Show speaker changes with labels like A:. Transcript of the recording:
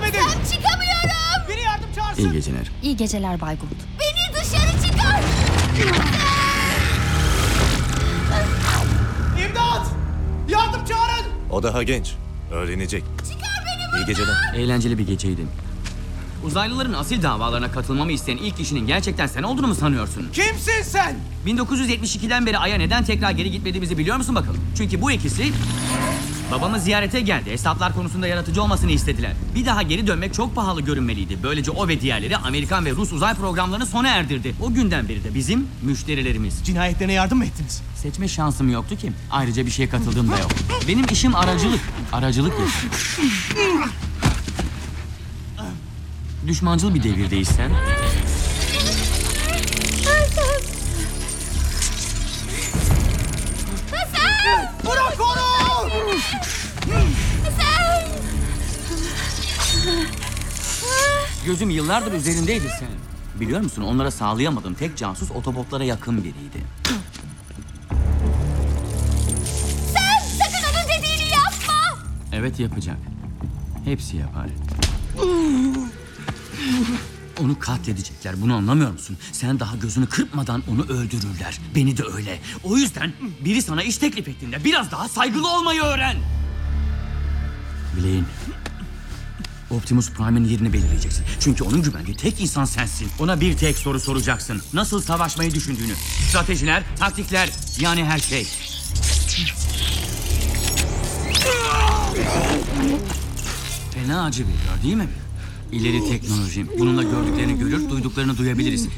A: edin.
B: Çıkamıyorum.
A: Biri yardım çağırsın.
C: İyi geceler.
D: İyi geceler Bay Gould.
B: Beni dışarı çıkar.
A: İmdat! Yardım çağırın.
E: O daha genç. Öğrenecek. İyi geceler.
C: Eğlenceli bir geceydi.
F: Uzaylıların asil davalarına katılmamı isteyen ilk kişinin gerçekten sen olduğunu mu sanıyorsun?
A: Kimsin sen?
F: 1972'den beri Ay'a neden tekrar geri gitmediğimizi biliyor musun bakalım? Çünkü bu ikisi babamı ziyarete geldi. Hesaplar konusunda yaratıcı olmasını istediler. Bir daha geri dönmek çok pahalı görünmeliydi. Böylece o ve diğerleri Amerikan ve Rus uzay programlarını sona erdirdi. O günden beri de bizim müşterilerimiz.
A: Cinayetlerine yardım mı ettiniz?
F: Seçme şansım yoktu ki. Ayrıca bir şeye katıldığım da yok. Benim işim aracılık. Aracılık yapıyorum. Düşmancıl bir devirdeyiz sen.
A: Bırak onu!
F: Gözüm yıllardır üzerindeydi senin. Biliyor musun onlara sağlayamadığım tek casus otobotlara yakın biriydi.
B: Sakın onun dediğini yapma.
F: Evet yapacak. Hepsi yapar. Onu katledecekler. Bunu anlamıyor musun? Sen daha gözünü kırpmadan onu öldürürler. Beni de öyle. O yüzden biri sana iş teklif ettiğinde biraz daha saygılı olmayı öğren. Blaine. Optimus Prime'in yerini belirleyeceksin. Çünkü onun güvendiği tek insan sensin. Ona bir tek soru soracaksın. Nasıl savaşmayı düşündüğünü. Stratejiler, taktikler, yani her şey. Fena acı veriyor değil mi? İleri teknoloji. Bununla gördüklerini görür, duyduklarını duyabiliriz.